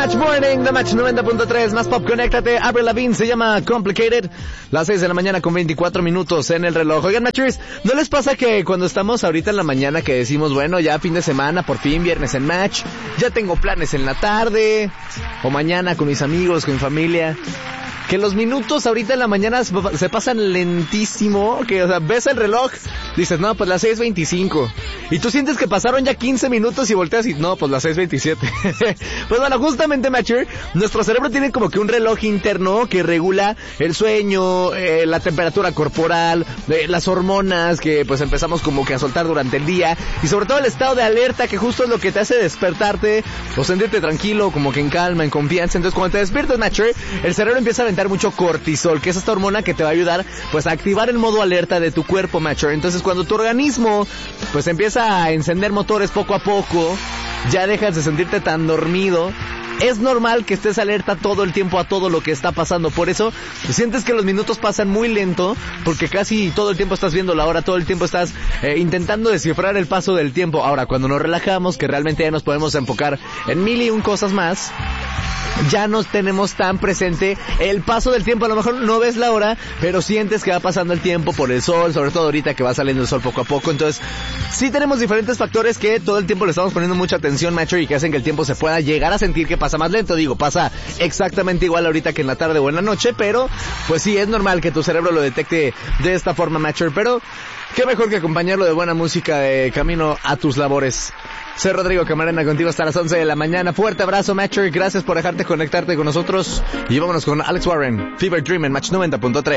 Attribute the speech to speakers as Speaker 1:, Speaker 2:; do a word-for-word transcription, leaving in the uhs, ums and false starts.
Speaker 1: Match Morning, The Match noventa punto tres, más pop, conéctate. Avril Lavigne, se llama Complicated. Las seis de la mañana con veinticuatro minutos en el reloj. Oigan, Matchers, ¿no les pasa que cuando estamos ahorita en la mañana que decimos, bueno, ya fin de semana, por fin, viernes en Match, ya tengo planes en la tarde, o mañana con mis amigos, con mi familia, que los minutos ahorita en la mañana se pasan lentísimo, que, o sea, ves el reloj, dices, no, pues las seis veinticinco, y tú sientes que pasaron ya quince minutos y volteas y, no, pues las seis veintisiete. Pues bueno, justamente, Matcher, nuestro cerebro tiene como que un reloj interno que regula el sueño, eh, la temperatura corporal, eh, las hormonas que pues empezamos como que a soltar durante el día, y sobre todo el estado de alerta, que justo es lo que te hace despertarte o sentirte tranquilo, como que en calma, en confianza. Entonces cuando te despiertas, Matcher, el cerebro empieza a aventar mucho cortisol, que es esta hormona que te va a ayudar pues a activar el modo alerta de tu cuerpo, Matcher. Entonces cuando tu organismo pues empieza a encender motores poco a poco, ya dejas de sentirte tan dormido. Es normal que estés alerta todo el tiempo a todo lo que está pasando. Por eso sientes que los minutos pasan muy lento, porque casi todo el tiempo estás viendo la hora, todo el tiempo estás eh, intentando descifrar el paso del tiempo. Ahora, cuando nos relajamos, que realmente ya nos podemos enfocar en mil y un cosas más, ya no tenemos tan presente el paso del tiempo. A lo mejor no ves la hora, pero sientes que va pasando el tiempo por el sol, sobre todo ahorita que va saliendo el sol poco a poco. Entonces, sí tenemos diferentes factores que todo el tiempo le estamos poniendo mucha atención, Matcher, y que hacen que el tiempo se pueda llegar a sentir que pasa más lento. Digo, pasa exactamente igual ahorita que en la tarde o en la noche, pero pues sí, es normal que tu cerebro lo detecte de esta forma, Matcher. Pero qué mejor que acompañarlo de buena música de camino a tus labores. Soy Rodrigo Camarena, contigo hasta las once de la mañana. Fuerte abrazo, Matcher. Gracias por dejarte conectarte con nosotros. Y vámonos con Alex Warren, Fever Dream en Match noventa punto tres.